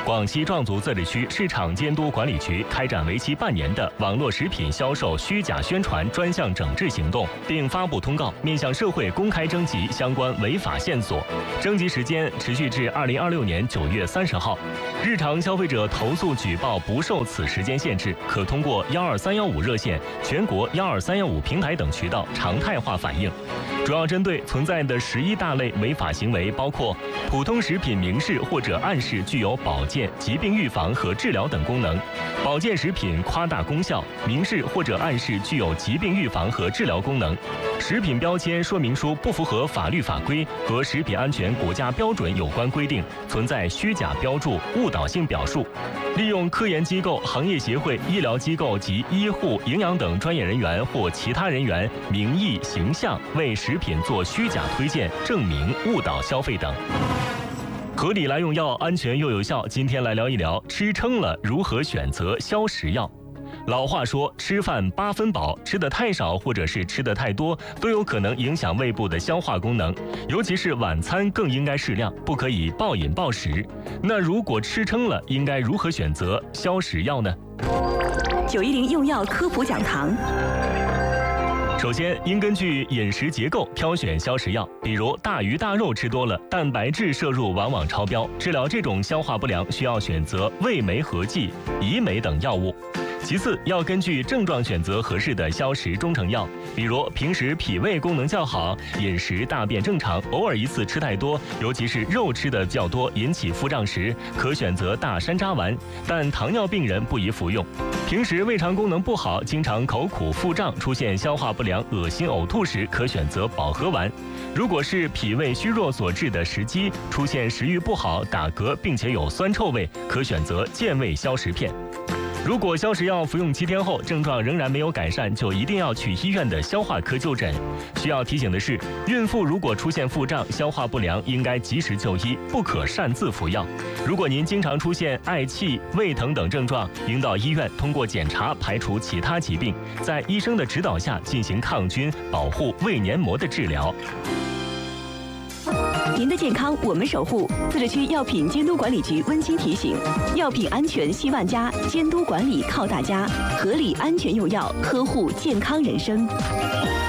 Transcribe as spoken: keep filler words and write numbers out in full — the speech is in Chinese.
广西壮族自治区市场监督管理局开展为期半年的网络食品销售虚假宣传专项整治行动，并发布通告，面向社会公开征集相关违法线索。征集时间持续至二零二六年九月三十号。日常消费者投诉举报不受此时间限制，可通过幺二三幺五热线、全国幺二三幺五平台等渠道常态化反映。主要针对存在的十一大类违法行为，包括普通食品明示或者暗示具有保健、疾病预防和治疗等功能；保健食品夸大功效，明示或者暗示具有疾病预防和治疗功能；食品标签说明书不符合法律法规和食品安全国家标准有关规定，存在虚假标注、误导性表述；利用科研机构、行业协会、医疗机构及医护、营养等专业人员或其他人员名义、形象为食品做虚假推荐、证明、误导消费等。合理来用药，安全又有效。今天来聊一聊吃撑了如何选择消食药。老话说，吃饭八分饱，吃得太少或者是吃得太多，都有可能影响胃部的消化功能。尤其是晚餐更应该适量，不可以暴饮暴食。那如果吃撑了，应该如何选择消食药呢？ 九一零用药科普讲堂。 首先，应根据饮食结构挑选消食药，比如大鱼大肉吃多了，蛋白质摄入往往超标。治疗这种消化不良，需要选择味酶合剂、胰酶等药物。其次，要根据症状选择合适的消食中成药，比如平时脾胃功能较好，饮食大便正常，偶尔一次吃太多，尤其是肉吃的较多引起腹胀时，可选择大山楂丸，但糖尿病人不宜服用。平时胃肠功能不好，经常口苦腹胀，出现消化不良、恶心呕吐时，可选择保和丸。如果是脾胃虚弱所致的食积，出现食欲不好、打嗝，并且有酸臭味，可选择健胃消食片。如果消食药服用七天后症状仍然没有改善，就一定要去医院的消化科就诊。需要提醒的是，孕妇如果出现腹胀、消化不良，应该及时就医，不可擅自服药。如果您经常出现嗳气、胃疼等症状，应到医院通过检查排除其他疾病，在医生的指导下进行抗菌、保护胃黏膜的治疗。 您的健康我们守护。自治区药品监督管理局温馨提醒：药品安全系万家，监督管理靠大家，合理安全用药，呵护健康人生。